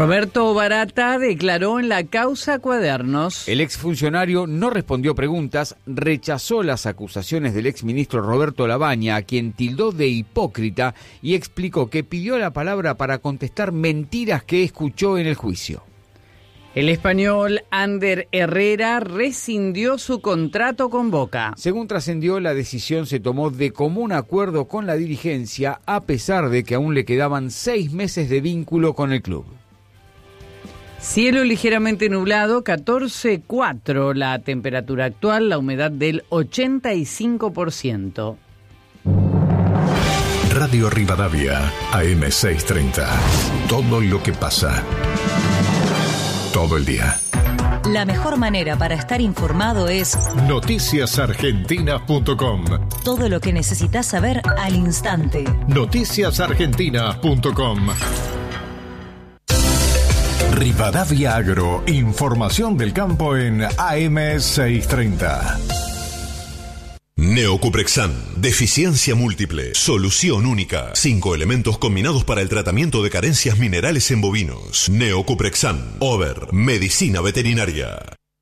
Roberto Barata declaró en la causa Cuadernos. El exfuncionario no respondió preguntas, rechazó las acusaciones del exministro Roberto Labaña, a quien tildó de hipócrita, y explicó que pidió la palabra para contestar mentiras que escuchó en el juicio. El español Ander Herrera rescindió su contrato con Boca. Según trascendió, la decisión se tomó de común acuerdo con la dirigencia, a pesar de que aún le quedaban 6 meses de vínculo con el club. Cielo ligeramente nublado, 14,4 la temperatura actual, la humedad del 85%. Radio Rivadavia, AM 630. Todo lo que pasa. Todo el día. La mejor manera para estar informado es noticiasargentinas.com. Todo lo que necesitas saber al instante. Noticiasargentinas.com. Rivadavia Agro, información del campo en AM 630. Neocuprexan, deficiencia múltiple, solución única. 5 elementos combinados para el tratamiento de carencias minerales en bovinos. Neocuprexan, Over, medicina veterinaria.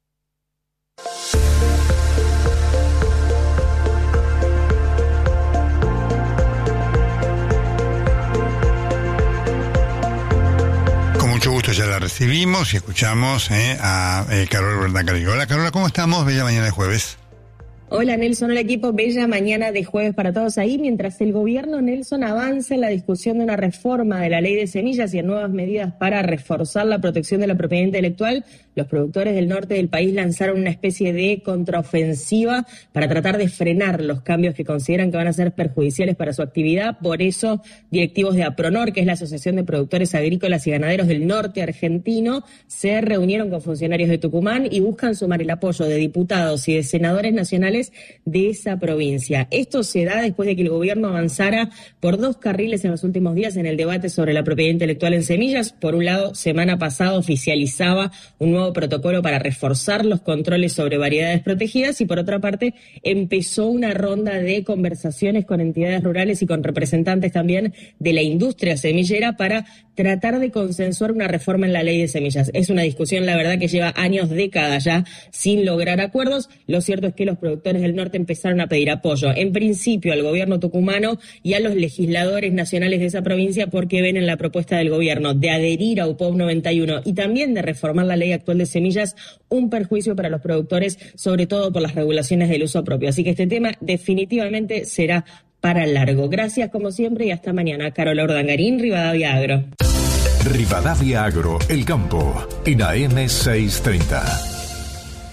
Mucho gusto, ya la recibimos y escuchamos a Carola Urdangarín. Hola Carola, ¿cómo estamos? Bella mañana de jueves. Hola Nelson, hola equipo, bella mañana de jueves para todos ahí, mientras el gobierno, Nelson, avanza en la discusión de una reforma de la ley de semillas y en nuevas medidas para reforzar la protección de la propiedad intelectual. Los productores del norte del país lanzaron una especie de contraofensiva para tratar de frenar los cambios que consideran que van a ser perjudiciales para su actividad. Por eso, directivos de APRONOR, que es la Asociación de Productores Agrícolas y Ganaderos del Norte Argentino, se reunieron con funcionarios de Tucumán y buscan sumar el apoyo de diputados y de senadores nacionales de esa provincia. Esto se da después de que el gobierno avanzara por 2 carriles en los últimos días en el debate sobre la propiedad intelectual en semillas. Por un lado, semana pasada oficializaba un nuevo protocolo para reforzar los controles sobre variedades protegidas y por otra parte empezó una ronda de conversaciones con entidades rurales y con representantes también de la industria semillera para tratar de consensuar una reforma en la ley de semillas. Es una discusión, la verdad, que lleva años, décadas ya, sin lograr acuerdos. Lo cierto es que los productores del norte empezaron a pedir apoyo, en principio al gobierno tucumano y a los legisladores nacionales de esa provincia, porque ven en la propuesta del gobierno de adherir a UPOV 91 y también de reformar la ley actual de semillas un perjuicio para los productores, sobre todo por las regulaciones del uso propio. Así que este tema definitivamente será para largo. Gracias como siempre y hasta mañana. Carola Urdangarín, Rivadavia Agro. Rivadavia Agro, el campo, en AM 630.